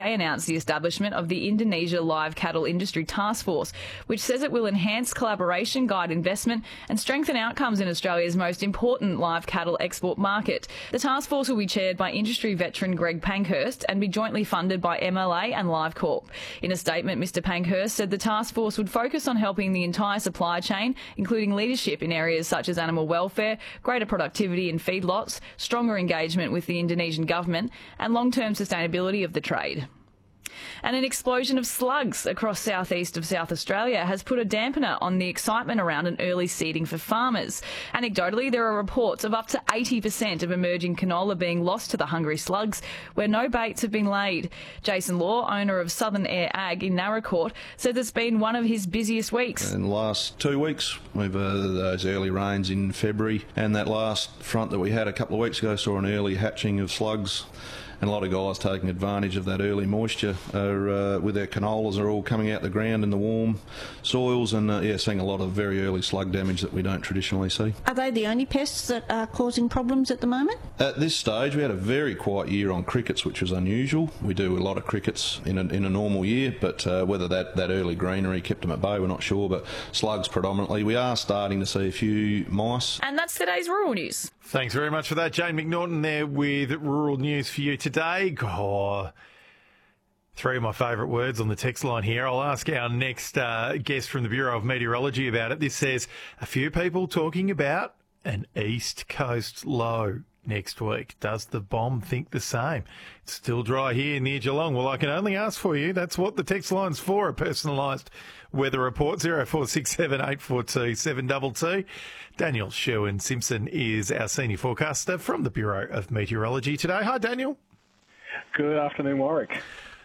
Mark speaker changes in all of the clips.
Speaker 1: today announced the establishment of the Indonesia Live Cattle Industry Task Force, which says it will enhance collaboration, guide investment and strengthen outcomes in Australia's most important live cattle export market. The task force will be chaired by industry veteran Greg Pankhurst and be jointly funded by MLA and Live Corp. In a statement, Mr Pankhurst said the task force would focus on helping the entire supply chain, including leadership in areas such as animal welfare, greater productivity in feedlots, stronger engagement with the Indonesian government and long-term sustainability of the trade. And an explosion of slugs across southeast of South Australia has put a dampener on the excitement around an early seeding for farmers. Anecdotally, there are reports of up to 80% of emerging canola being lost to the hungry slugs, where no baits have been laid. Jason Law, owner of Southern Air Ag in Narracourt, says it's been one of his busiest weeks.
Speaker 2: In the last 2 weeks, we've those early rains in February, and that last front that we had a couple of weeks ago saw an early hatching of slugs. And a lot of guys taking advantage of that early moisture with their canolas are all coming out the ground in the warm soils and seeing a lot of very early slug damage that we don't traditionally see.
Speaker 3: Are they the only pests that are causing problems at the moment?
Speaker 2: At this stage, we had a very quiet year on crickets, which was unusual. We do a lot of crickets in a normal year, but whether that early greenery kept them at bay, we're not sure. But slugs predominantly. We are starting to see a few mice.
Speaker 1: And that's today's Rural News.
Speaker 4: Thanks very much for that. Jane McNaughton there with Rural News for you today. Oh, three of my favourite words on the text line here. I'll ask our next guest from the Bureau of Meteorology about it. This says, a few people talking about an East Coast low next week. Does the bomb think the same? It's still dry here near Geelong. Well, I can only ask for you. That's what the text line's for, a personalised weather report. 0467 842 722. Daniel Sherwin-Simpson is our senior forecaster from the Bureau of Meteorology today. Hi, Daniel.
Speaker 5: Good afternoon, Warwick.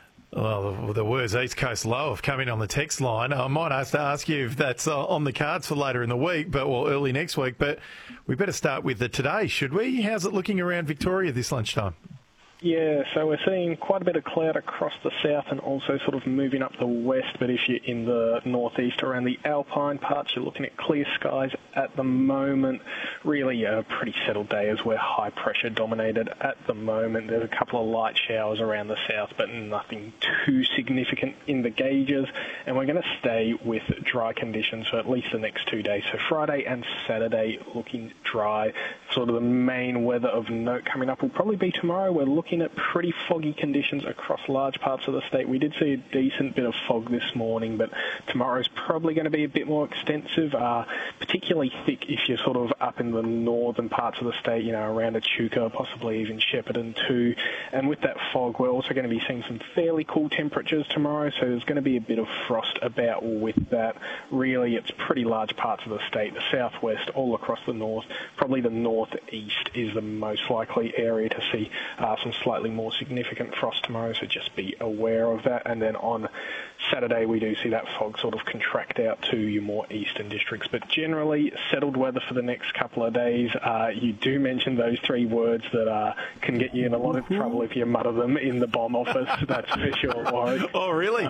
Speaker 4: Well, the words East Coast low have come in on the text line. I might have to ask you if that's on the cards for later in the week, early next week. But we better start with the today, should we? How's it looking around Victoria this lunchtime?
Speaker 5: Yeah, so we're seeing quite a bit of cloud across the south and also sort of moving up the west. But if you're in the northeast around the alpine parts, you're looking at clear skies at the moment. Really a pretty settled day as we're high pressure dominated at the moment. There's a couple of light showers around the south, but nothing too significant in the gauges. And we're going to stay with dry conditions for at least the next 2 days. So Friday and Saturday looking dry. Sort of the main weather of note coming up will probably be tomorrow. We're looking at pretty foggy conditions across large parts of the state. We did see a decent bit of fog this morning, but tomorrow's probably going to be a bit more extensive, particularly thick if you're sort of up in the northern parts of the state, around Echuca, possibly even Shepparton too. And with that fog, we're also going to be seeing some fairly cool temperatures tomorrow, so there's going to be a bit of frost about with that. Really, it's pretty large parts of the state, the southwest, all across the north. Probably the northeast is the most likely area to see some slightly more significant frost tomorrow, so just be aware of that. And then on Saturday, we do see that fog sort of contract out to your more eastern districts. But generally, settled weather for the next couple of days. You do mention those three words that can get you in a lot of trouble if you mutter them in the bomb office, that's for sure, Warwick.
Speaker 4: Oh, really?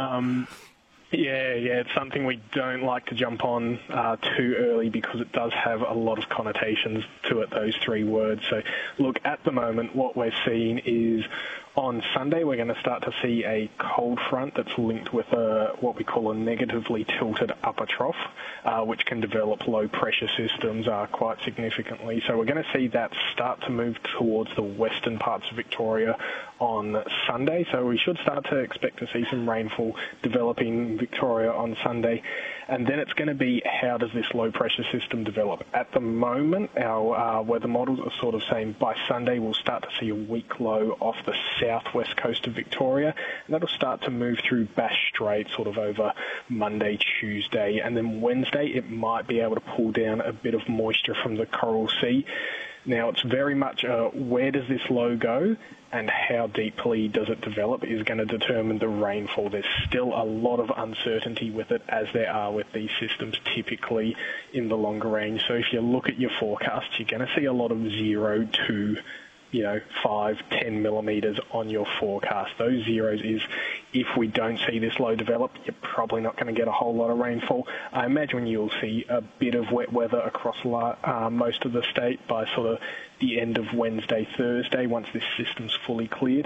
Speaker 5: Yeah, it's something we don't like to jump on too early because it does have a lot of connotations to it, those three words. So, look, at the moment, what we're seeing is on Sunday, we're going to start to see a cold front that's linked with what we call a negatively tilted upper trough, which can develop low-pressure systems quite significantly. So we're going to see that start to move towards the western parts of Victoria on Sunday. So we should start to expect to see some rainfall developing Victoria on Sunday. And then it's going to be, how does this low-pressure system develop? At the moment, our weather models are sort of saying by Sunday we'll start to see a weak low off the southwest coast of Victoria, and that'll start to move through Bass Strait sort of over Monday, Tuesday, and then Wednesday it might be able to pull down a bit of moisture from the Coral Sea. Now, it's very much where does this low go and how deeply does it develop is going to determine the rainfall. There's still a lot of uncertainty with it, as there are with these systems typically in the longer range. So if you look at your forecast, you're going to see a lot of 0 to 5, 10 millimetres on your forecast. Those zeros is if we don't see this low develop, you're probably not going to get a whole lot of rainfall. I imagine you'll see a bit of wet weather across most of the state by sort of the end of Wednesday, Thursday, once this system's fully cleared.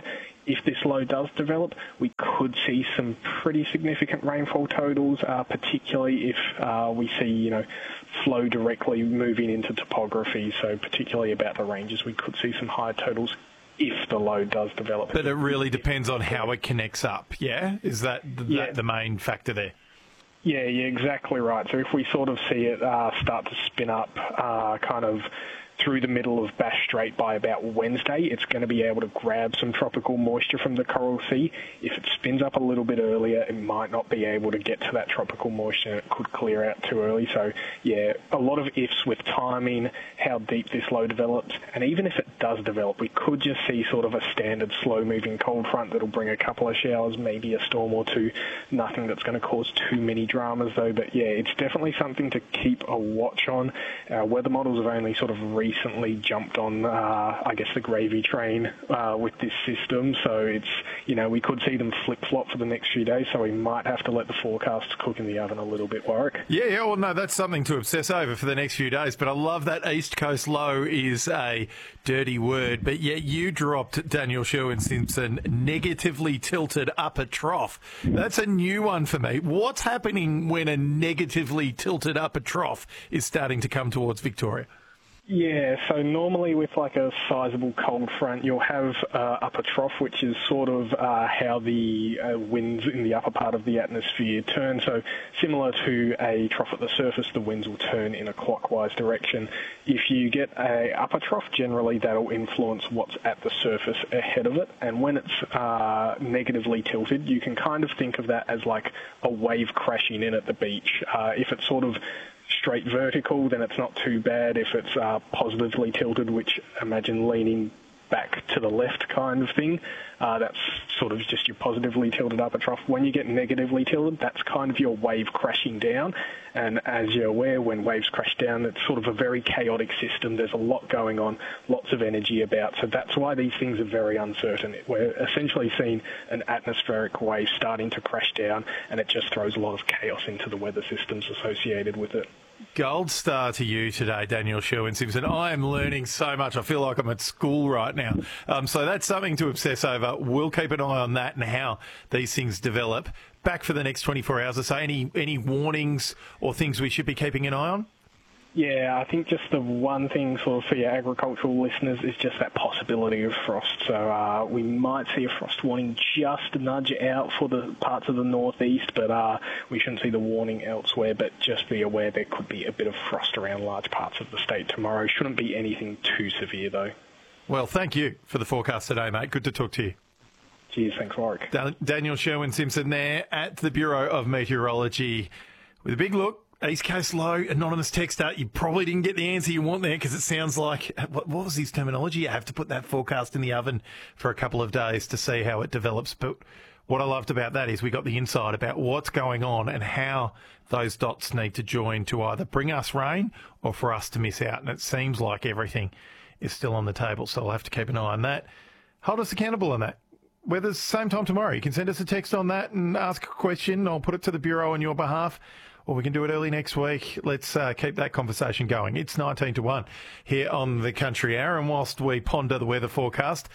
Speaker 5: if this low does develop, we could see some pretty significant rainfall totals, particularly if we see, flow directly moving into topography. So particularly about the ranges, we could see some higher totals if the low does develop.
Speaker 4: But it really depends on how it connects up, yeah? Is that the main factor there?
Speaker 5: Yeah, exactly right. So if we sort of see it start to spin up kind of through the middle of Bass Strait by about Wednesday, it's going to be able to grab some tropical moisture from the Coral Sea. If it spins up a little bit earlier, it might not be able to get to that tropical moisture. It could clear out too early. So, yeah, a lot of ifs with timing, how deep this low develops. And even if it does develop, we could just see sort of a standard slow-moving cold front that'll bring a couple of showers, maybe a storm or two. Nothing that's going to cause too many dramas, though. But, yeah, it's definitely something to keep a watch on. Weather models have only sort of recently jumped on, I guess, the gravy train with this system. So it's, we could see them flip-flop for the next few days. So we might have to let the forecasts cook in the oven a little bit, Warwick.
Speaker 4: Yeah, well, no, that's something to obsess over for the next few days. But I love that East Coast low is a dirty word. But yet you dropped, Daniel Sherwin-Simpson, negatively tilted upper trough. That's a new one for me. What's happening when a negatively tilted upper trough is starting to come towards Victoria?
Speaker 5: Yeah, so normally with like a sizable cold front, you'll have upper trough, which is sort of how the winds in the upper part of the atmosphere turn. So similar to a trough at the surface, the winds will turn in a clockwise direction. If you get a upper trough, generally that'll influence what's at the surface ahead of it. And when it's negatively tilted, you can kind of think of that as like a wave crashing in at the beach. If it's sort of straight vertical, then it's not too bad. If it's positively tilted, which imagine leaning back to the left kind of thing, that's sort of just your positively tilted upper trough. When you get negatively tilted, that's kind of your wave crashing down. And as you're aware, when waves crash down, it's sort of a very chaotic system. There's a lot going on, lots of energy about. So that's why these things are very uncertain. We're essentially seeing an atmospheric wave starting to crash down, and it just throws a lot of chaos into the weather systems associated with it.
Speaker 4: Gold star to you today, Daniel Sherwin-Simpson. I am learning so much. I feel like I'm at school right now. So that's something to obsess over. We'll keep an eye on that and how these things develop. Back for the next 24 hours or so. Any warnings or things we should be keeping an eye on?
Speaker 5: Yeah, I think just the one thing sort of for your agricultural listeners is just that possibility of frost. So we might see a frost warning just nudge out for the parts of the northeast, but we shouldn't see the warning elsewhere. But just be aware there could be a bit of frost around large parts of the state tomorrow. Shouldn't be anything too severe, though. Well,
Speaker 4: thank you for the forecast today, mate. Good to talk to you.
Speaker 5: Cheers. Thanks, Warwick.
Speaker 4: Daniel Sherwin-Simpson there at the Bureau of Meteorology with a big look. East Coast low, anonymous texter. You probably didn't get the answer you want there because it sounds like, what was his terminology? You have to put that forecast in the oven for a couple of days to see how it develops. But what I loved about that is we got the insight about what's going on and how those dots need to join to either bring us rain or for us to miss out. And it seems like everything is still on the table, so I'll have to keep an eye on that. Hold us accountable on that. Weather's same time tomorrow. You can send us a text on that and ask a question. I'll put it to the Bureau on your behalf. Or we can do it early next week. Let's keep that conversation going. It's 19 to 1 here on the Country Hour. And whilst we ponder the weather forecast,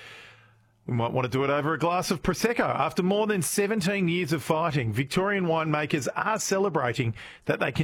Speaker 4: we might want to do it over a glass of Prosecco. After more than 17 years of fighting, Victorian winemakers are celebrating that they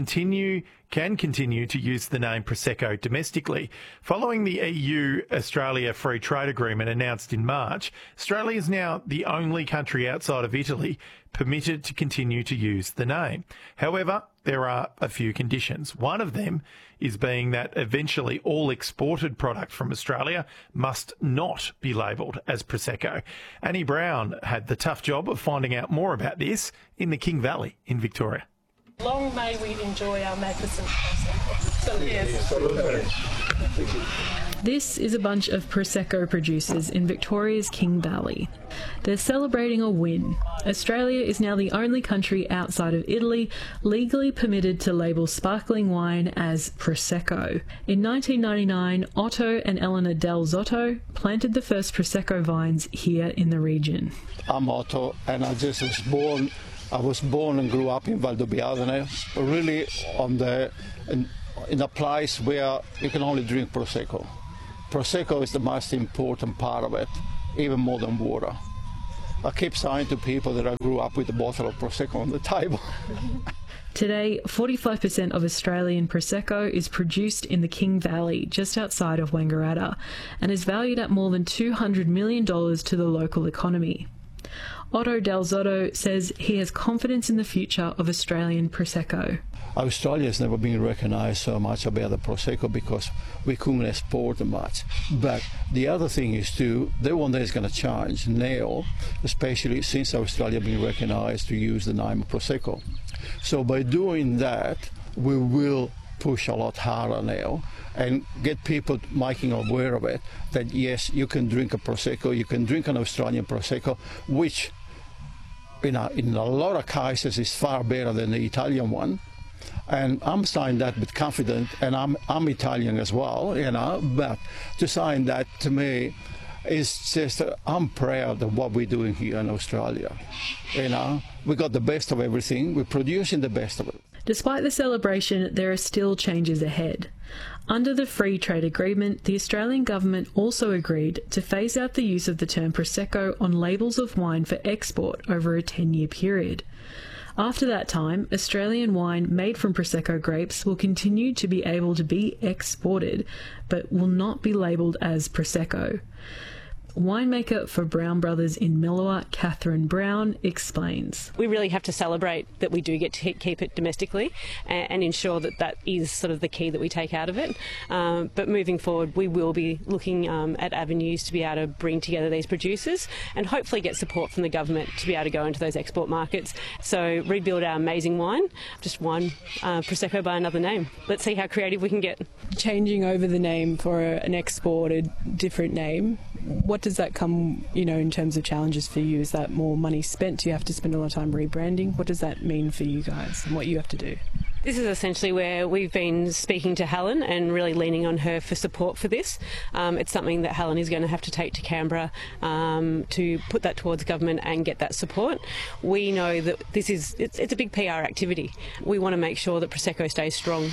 Speaker 4: can continue to use the name Prosecco domestically. Following the EU-Australia Free Trade Agreement announced in March, Australia is now the only country outside of Italy permitted to continue to use the name. However, there are a few conditions. One of them is being that eventually all exported product from Australia must not be labelled as Prosecco. Annie Brown had the tough job of finding out more about this in the King Valley in Victoria.
Speaker 6: Long may we enjoy our magnificent Prosecco. Yes.
Speaker 1: This is a bunch of Prosecco producers in Victoria's King Valley. They're celebrating a win. Australia is now the only country outside of Italy legally permitted to label sparkling wine as Prosecco. In 1999, Otto and Eleanor Del Zotto planted the first Prosecco vines here in the region.
Speaker 7: I'm Otto, and I was born and grew up in Valdobbiadene, really in a place where you can only drink Prosecco. Prosecco is the most important part of it, even more than water. I keep saying to people that I grew up with a bottle of Prosecco on the table.
Speaker 8: Today, 45% of Australian Prosecco is produced in the King Valley, just outside of Wangaratta, and is valued at more than $200 million to the local economy. Otto Del Zotto says he has confidence in the future of Australian Prosecco.
Speaker 7: Australia has never been recognised so much about the Prosecco because we couldn't export much. But the other thing is too, that one day is going to change now, especially since Australia has been recognised to use the name Prosecco. So by doing that, we will push a lot harder now and get people making aware of it, that yes, you can drink a Prosecco, you can drink an Australian Prosecco, which in a lot of cases is far better than the Italian one. And I'm saying that with confidence, and I'm Italian as well, you know, but to saying that to me is just, I'm proud of what we're doing here in Australia. You know, we got the best of everything, we're producing the best of it.
Speaker 8: Despite the celebration, there are still changes ahead. Under the Free Trade Agreement, the Australian government also agreed to phase out the use of the term Prosecco on labels of wine for export over a 10-year period. After that time, Australian wine made from Prosecco grapes will continue to be able to be exported, but will not be labelled as Prosecco. Winemaker for Brown Brothers in Milawa, Catherine Brown, explains.
Speaker 9: We really have to celebrate that we do get to keep it domestically and ensure that that is sort of the key that we take out of it. But moving forward, we will be looking at avenues to be able to bring together these producers and hopefully get support from the government to be able to go into those export markets. So rebuild our amazing wine, just one Prosecco by another name. Let's see how creative we can get.
Speaker 10: Changing over the name for an exported different name, what does that come, in terms of challenges for you? Is that more money spent? Do you have to spend a lot of time rebranding? What does that mean for you guys and what you have to do?
Speaker 9: This is essentially where we've been speaking to Helen and really leaning on her for support for this. It's something that Helen is going to have to take to Canberra to put that towards government and get that support. We know that it's a big PR activity. We want to make sure that Prosecco stays strong